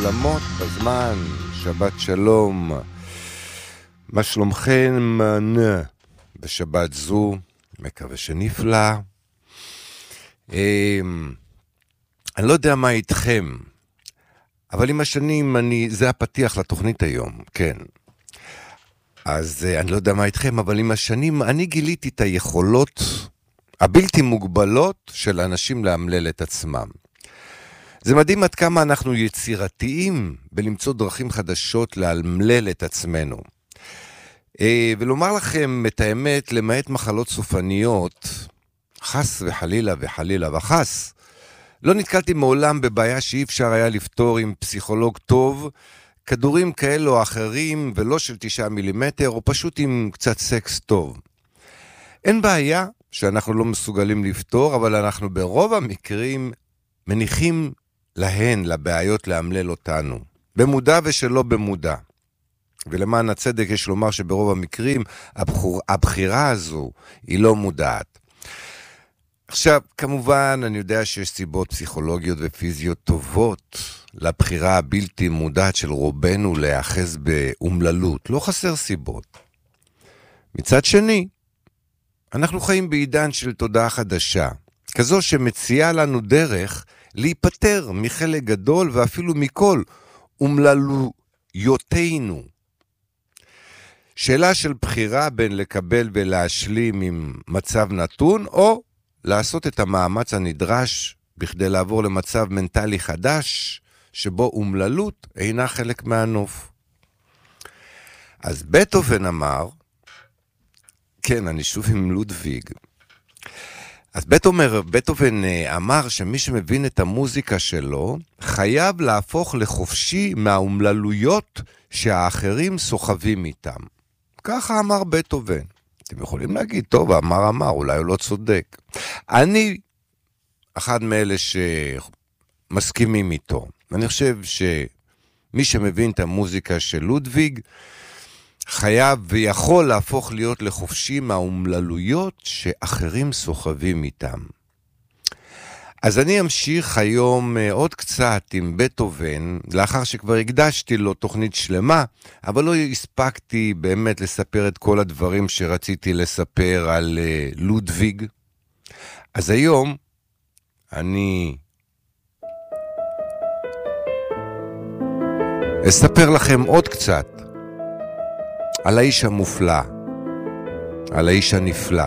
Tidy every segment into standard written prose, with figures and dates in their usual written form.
עולמות בזמן, שבת שלום, מה שלומכם בשבת זו? מקווה שנפלא. אני לא יודע מה איתכם, אבל עם השנים זה הפתיח לתוכנית היום, כן. אז אני לא יודע מה איתכם, אבל עם השנים אני גיליתי את היכולות הבלתי מוגבלות של אנשים לאמלל את עצמם. זה מדהים עד כמה אנחנו יצירתיים בלמצוא דרכים חדשות לאמלל את עצמנו. ולומר לכם את האמת, למעט מחלות סופניות, חס וחלילה וחלילה וחס, לא נתקלתי מעולם בבעיה שאי אפשר היה לפתור עם פסיכולוג טוב, כדורים כאלו או אחרים, ולא של 9 מילימטר, או פשוט עם קצת סקס טוב. אין בעיה שאנחנו לא מסוגלים לפתור, אבל אנחנו ברוב המקרים מניחים להן, לבעיות לאמלל אותנו, במודע ושלא במודע. ולמען הצדק יש לומר שברוב המקרים הבחירה הזו היא לא מודעת. עכשיו, כמובן, אני יודע שיש סיבות פסיכולוגיות ופיזיות טובות לבחירה הבלתי מודעת של רובנו להיאחז באומללות. לא חסר סיבות. מצד שני, אנחנו חיים בעידן של תודעה חדשה, כזו שמציעה לנו דרך להיפטר מחלק גדול ואפילו מכל אומללויותינו. שאלה של בחירה בין לקבל ולהשלים עם מצב נתון, או לעשות את המאמץ הנדרש בכדי לעבור למצב מנטלי חדש, שבו אומללות אינה חלק מהנוף. אז בטהובן אמר, כן, אני שוב עם לודוויג, אז בטהובן אמר שמי שמבין את המוזיקה שלו, חייב להפוך לחופשי מהאומללויות שהאחרים סוחבים איתם. ככה אמר בטהובן. אתם יכולים להגיד, טוב, אמר, אולי הוא לא צודק. אני אחד מאלה שמסכימים איתו. אני חושב שמי שמבין את המוזיקה של לודוויג, חייב ויכול להפוך להיות לחופשי מהאומללויות שאחרים סוחבים איתם. אז אני אמשיך היום עוד קצת עם בטהובן, לאחר שכבר הקדשתי לו תוכנית שלמה, אבל לא הספקתי באמת לספר את כל הדברים שרציתי לספר על לודוויג. אז היום אני אספר לכם עוד קצת על האיש המופלא, על האיש הנפלא.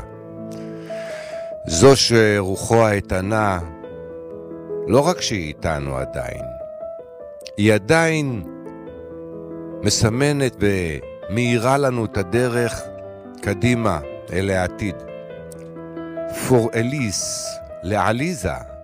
זו שרוחו האיתנה, לא רק שהיא איתנו עדיין, היא עדיין מסמנת ומאירה לנו את הדרך קדימה אל העתיד. פור אליס, לעליזה.